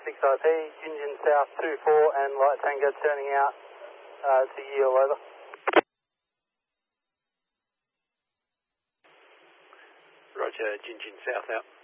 6IP, Gingin South 24 and Light Tango turning out to yield, over. Roger, Gingin South out.